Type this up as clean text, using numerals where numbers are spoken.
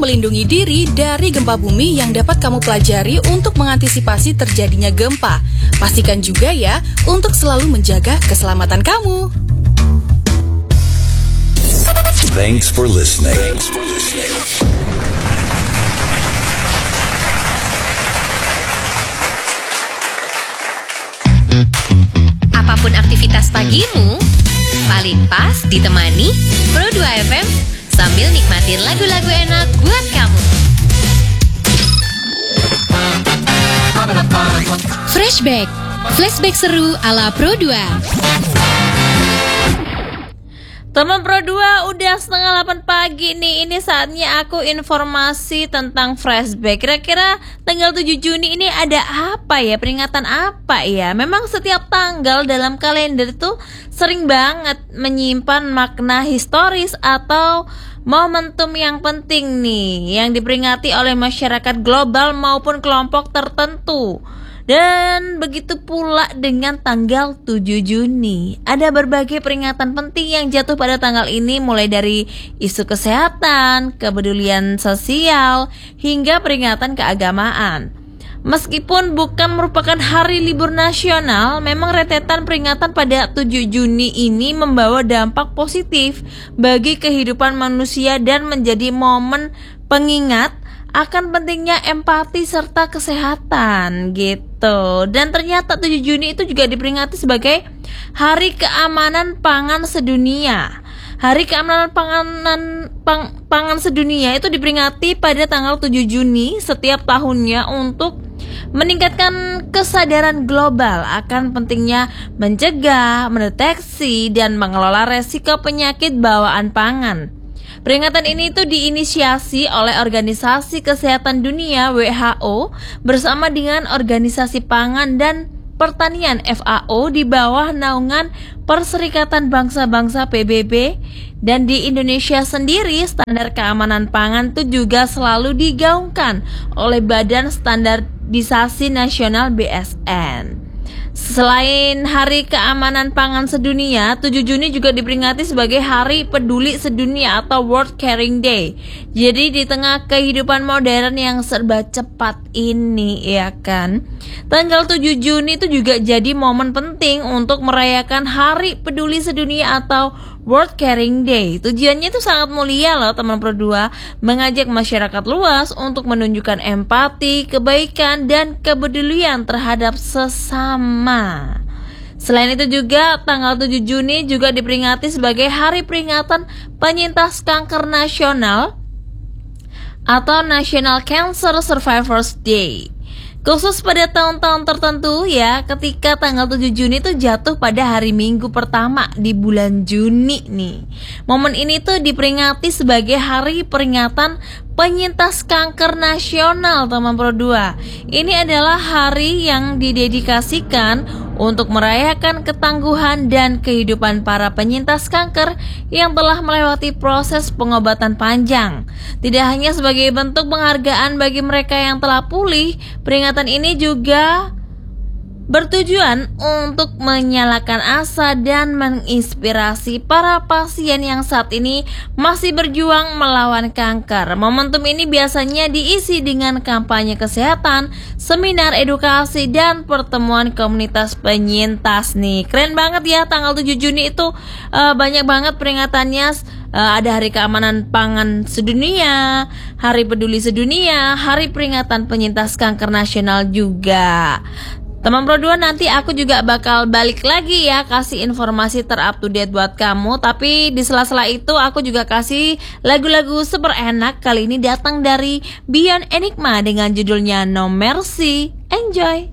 melindungi diri dari gempa bumi yang dapat kamu pelajari untuk mengantisipasi terjadinya gempa. Pastikan juga ya untuk selalu menjaga keselamatan kamu. Thanks for listening. Apapun aktivitas pagimu, paling pas ditemani Pro 2 FM sambil nikmatin lagu-lagu enak buat kamu. Flashback seru ala Pro 2. Teman Pro 2, udah 7:30 pagi nih. Ini saatnya aku informasi tentang flashback. Kira-kira tanggal 7 Juni ini ada apa ya? Peringatan apa ya? Memang setiap tanggal dalam kalender itu sering banget menyimpan makna historis atau momentum yang penting nih, yang diperingati oleh masyarakat global maupun kelompok tertentu. Dan begitu pula dengan tanggal 7 Juni. Ada berbagai peringatan penting yang jatuh pada tanggal ini, mulai dari isu kesehatan, kepedulian sosial, hingga peringatan keagamaan. Meskipun bukan merupakan hari libur nasional, memang rentetan peringatan pada 7 Juni ini membawa dampak positif bagi kehidupan manusia dan menjadi momen pengingat akan pentingnya empati serta kesehatan gitu. Dan ternyata 7 Juni itu juga diperingati sebagai Hari Keamanan Pangan Sedunia. Hari Keamanan Pangan Sedunia itu diperingati pada tanggal 7 Juni setiap tahunnya untuk meningkatkan kesadaran global akan pentingnya mencegah, mendeteksi, dan mengelola resiko penyakit bawaan pangan. Peringatan ini tuh diinisiasi oleh Organisasi Kesehatan Dunia WHO bersama dengan Organisasi Pangan dan Pertanian FAO di bawah naungan Perserikatan Bangsa-Bangsa PBB. Dan di Indonesia sendiri standar keamanan pangan tuh juga selalu digaungkan oleh Badan Standarisasi Nasional BSN. Selain Hari Keamanan Pangan Sedunia, 7 Juni juga diperingati sebagai Hari Peduli Sedunia atau World Caring Day. Jadi di tengah kehidupan modern yang serba cepat ini, ya kan, tanggal 7 Juni itu juga jadi momen penting untuk merayakan Hari Peduli Sedunia atau World Caring Day. Tujuannya itu sangat mulia loh teman Pro 2, mengajak masyarakat luas untuk menunjukkan empati, kebaikan, dan kepedulian terhadap sesama. Selain itu juga tanggal 7 Juni juga diperingati sebagai Hari Peringatan Penyintas Kanker Nasional atau National Cancer Survivors Day. Khusus pada tahun-tahun tertentu ya, ketika tanggal 7 Juni itu jatuh pada hari Minggu pertama di bulan Juni nih. Momen ini tuh diperingati sebagai Hari Peringatan Penyintas Kanker Nasional teman Pro 2. Ini adalah hari yang didedikasikan untuk merayakan ketangguhan dan kehidupan para penyintas kanker yang telah melewati proses pengobatan panjang. Tidak hanya sebagai bentuk penghargaan bagi mereka yang telah pulih, peringatan ini juga bertujuan untuk menyalakan asa dan menginspirasi para pasien yang saat ini masih berjuang melawan kanker. Momentum ini biasanya diisi dengan kampanye kesehatan, seminar edukasi, dan pertemuan komunitas penyintas nih. Keren banget ya, tanggal 7 Juni itu banyak banget peringatannya. Ada Hari Keamanan Pangan Sedunia, Hari Peduli Sedunia, Hari Peringatan Penyintas Kanker Nasional juga. Teman Pro 2, nanti aku juga bakal balik lagi ya, kasih informasi ter-up-to-date buat kamu. Tapi di sela-sela itu aku juga kasih lagu-lagu super enak. Kali ini datang dari Beyond Enigma dengan judulnya No Mercy. Enjoy!